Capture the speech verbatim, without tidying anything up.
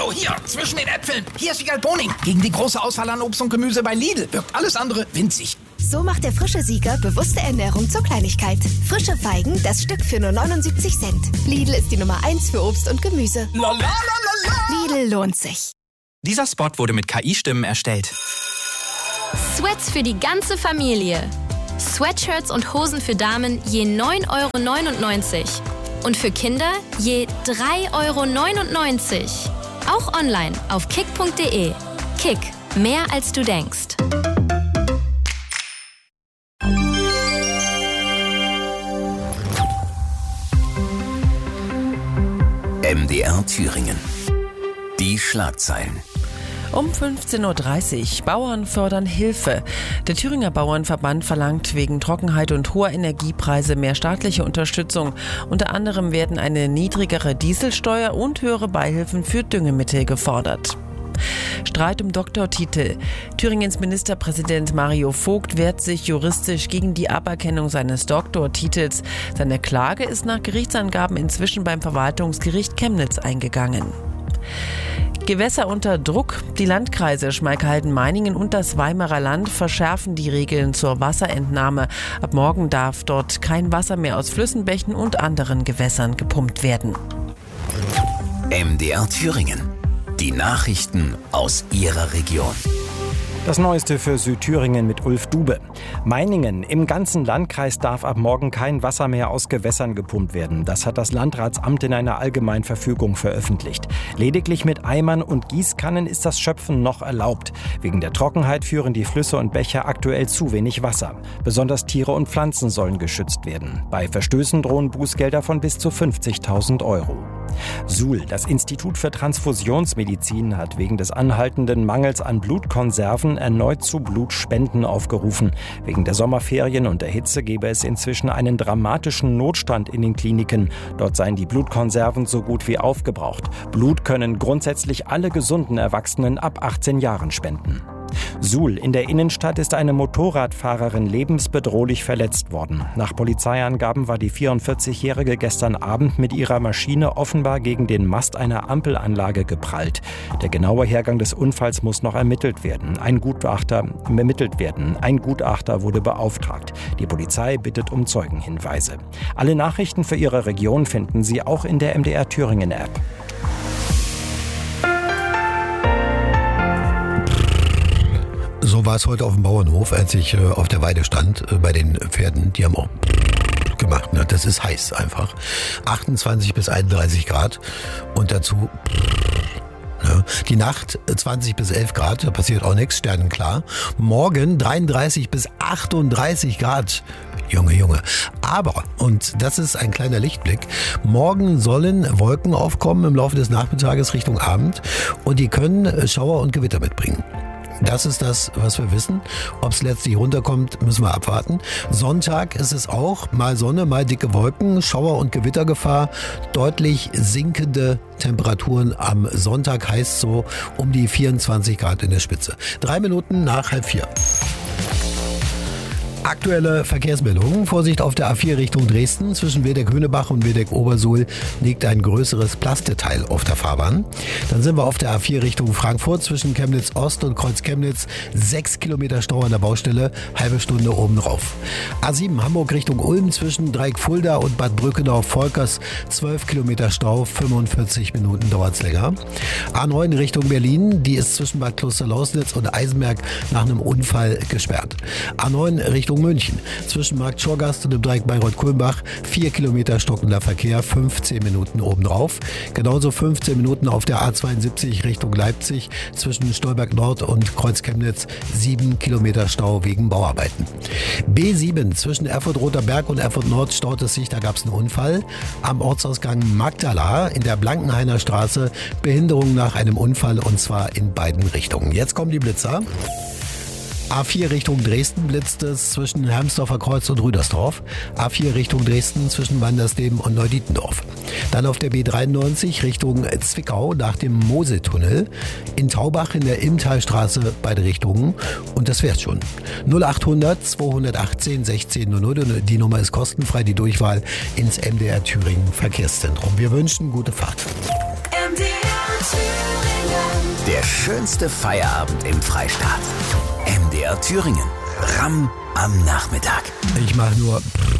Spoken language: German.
Hallo, hier, zwischen den Äpfeln. Hier ist Wiegald Boning. Gegen die große Auswahl an Obst und Gemüse bei Lidl wirkt alles andere winzig. So macht der frische Sieger bewusste Ernährung zur Kleinigkeit. Frische Feigen, das Stück für nur neunundsiebzig Cent. Lidl ist die Nummer eins für Obst und Gemüse. La, la, la, la, la. Lidl lohnt sich. Dieser Spot wurde mit K I-Stimmen erstellt. Sweats für die ganze Familie. Sweatshirts und Hosen für Damen je neun Euro neunundneunzig. Und für Kinder je drei Euro neunundneunzig. Auch online auf kick punkt de. Kick, mehr als du denkst. M D R Thüringen. Die Schlagzeilen. Um fünfzehn Uhr dreißig. Bauern fördern Hilfe. Der Thüringer Bauernverband verlangt wegen Trockenheit und hoher Energiepreise mehr staatliche Unterstützung. Unter anderem werden eine niedrigere Dieselsteuer und höhere Beihilfen für Düngemittel gefordert. Streit um Doktortitel. Thüringens Ministerpräsident Mario Vogt wehrt sich juristisch gegen die Aberkennung seines Doktortitels. Seine Klage ist nach Gerichtsangaben inzwischen beim Verwaltungsgericht Chemnitz eingegangen. Gewässer unter Druck. Die Landkreise Schmalkalden-Meiningen und das Weimarer Land verschärfen die Regeln zur Wasserentnahme. Ab morgen darf dort kein Wasser mehr aus Flüssen, Bächen und anderen Gewässern gepumpt werden. M D R Thüringen. Die Nachrichten aus Ihrer Region. Das Neueste für Südthüringen mit Ulf Dube. Meiningen. Im ganzen Landkreis darf ab morgen kein Wasser mehr aus Gewässern gepumpt werden. Das hat das Landratsamt in einer Allgemeinverfügung veröffentlicht. Lediglich mit Eimern und Gießkannen ist das Schöpfen noch erlaubt. Wegen der Trockenheit führen die Flüsse und Bäche aktuell zu wenig Wasser. Besonders Tiere und Pflanzen sollen geschützt werden. Bei Verstößen drohen Bußgelder von bis zu fünfzigtausend Euro. Suhl. Das Institut für Transfusionsmedizin hat wegen des anhaltenden Mangels an Blutkonserven erneut zu Blutspenden aufgerufen. Wegen der Sommerferien und der Hitze gebe es inzwischen einen dramatischen Notstand in den Kliniken. Dort seien die Blutkonserven so gut wie aufgebraucht. Blut können grundsätzlich alle gesunden Erwachsenen ab achtzehn Jahren spenden. Suhl. In der Innenstadt ist eine Motorradfahrerin lebensbedrohlich verletzt worden. Nach Polizeiangaben war die vierundvierzigjährige gestern Abend mit ihrer Maschine offenbar gegen den Mast einer Ampelanlage geprallt. Der genaue Hergang des Unfalls muss noch ermittelt werden. Ein Gutachter ermittelt werden. Ein Gutachter wurde beauftragt. Die Polizei bittet um Zeugenhinweise. Alle Nachrichten für Ihre Region finden Sie auch in der M D R Thüringen App. So war es heute auf dem Bauernhof, als ich äh, auf der Weide stand, äh, bei den Pferden. Die haben auch gemacht. Ne? Das ist heiß einfach. achtundzwanzig bis einunddreißig Grad und dazu ne? Die Nacht zwanzig bis elf Grad, da passiert auch nichts, sternenklar. Morgen dreiunddreißig bis achtunddreißig Grad. Junge, Junge. Aber, und das ist ein kleiner Lichtblick, morgen sollen Wolken aufkommen im Laufe des Nachmittages Richtung Abend und die können Schauer und Gewitter mitbringen. Das ist das, was wir wissen. Ob es letztlich runterkommt, müssen wir abwarten. Sonntag ist es auch mal Sonne, mal dicke Wolken, Schauer- und Gewittergefahr, deutlich sinkende Temperaturen am Sonntag, heißt so um die vierundzwanzig Grad in der Spitze. Drei Minuten nach halb vier. Aktuelle Verkehrsmeldungen. Vorsicht auf der A vier Richtung Dresden. Zwischen Wedeck-Höhnebach und Wedeck-Obersuhl liegt ein größeres Plasteteil auf der Fahrbahn. Dann sind wir auf der A vier Richtung Frankfurt. Zwischen Chemnitz Ost und Kreuz Chemnitz sechs Kilometer Stau an der Baustelle. Halbe Stunde oben drauf. A sieben Hamburg Richtung Ulm. Zwischen Dreieck-Fulda und Bad Brückenau-Volkers zwölf Kilometer Stau. fünfundvierzig Minuten dauert es länger. A neun Richtung Berlin. Die ist zwischen Bad Klosterlausnitz und Eisenberg nach einem Unfall gesperrt. A neun Richtung München. Zwischen Markt Schorgast und dem Dreieck Bayreuth-Kulmbach vier Kilometer stockender Verkehr, fünfzehn Minuten obendrauf. Genauso fünfzehn Minuten auf der A zweiundsiebzig Richtung Leipzig. Zwischen Stolberg Nord und Kreuz Chemnitz sieben Kilometer Stau wegen Bauarbeiten. B sieben zwischen Erfurt-Roter Berg und Erfurt Nord staut es sich, da gab es einen Unfall. Am Ortsausgang Magdala in der Blankenhainer Straße Behinderung nach einem Unfall und zwar in beiden Richtungen. Jetzt kommen die Blitzer. A vier Richtung Dresden blitzt es zwischen Hermsdorfer Kreuz und Rüdersdorf. A vier Richtung Dresden zwischen Wandersleben und Neudietendorf. Dann auf der B dreiundneunzig Richtung Zwickau nach dem Moseltunnel. In Taubach in der Immtalstraße beide Richtungen. Und das wär's schon. null achthundert zweihundertachtzehn sechzehn null null. Die Nummer ist kostenfrei, die Durchwahl ins M D R Thüringen Verkehrszentrum. Wir wünschen gute Fahrt. M D R Thüringen. Der schönste Feierabend im Freistaat. M D R Thüringen. R A M am Nachmittag. Ich mache nur